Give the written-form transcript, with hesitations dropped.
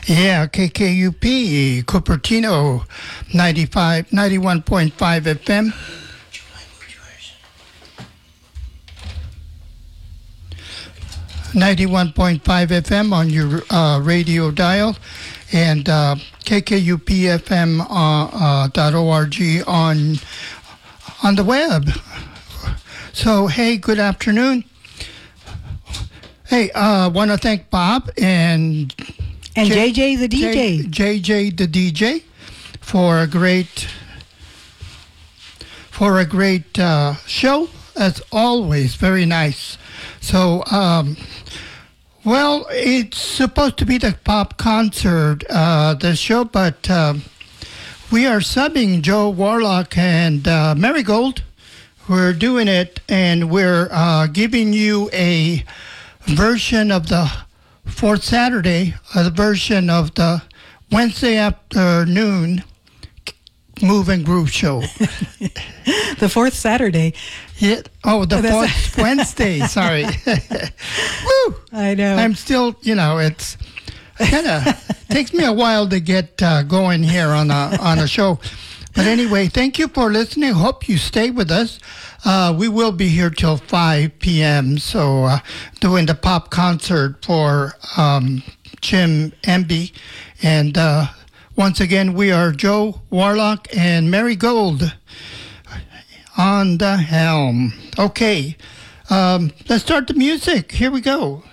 Yeah, KKUP, Cupertino, 91.5 FM. 91.5 FM on your radio dial, and kkupfm.org on the web. So, hey, good afternoon. Hey, want to thank Bob and JJ the DJ. JJ the DJ for a great show, as always. Very nice. So, well, it's supposed to be the pop concert, the show, but we are subbing Joe Warlock and Marigold. We're doing it, and we're giving you a version of the fourth Saturday, the version of the Wednesday afternoon Move and Groove show. The fourth Saturday. Yeah. Oh, the fourth Wednesday. Sorry. Woo! I know. I'm still, it's kind of takes me a while to get going here on a show. But anyway, thank you for listening. Hope you stay with us. We will be here till 5 p.m. So doing the pop concert for Jim Emby. And once again, we are Joe Warlock and Mary Gold on the helm. Okay, let's start the music. Here we go.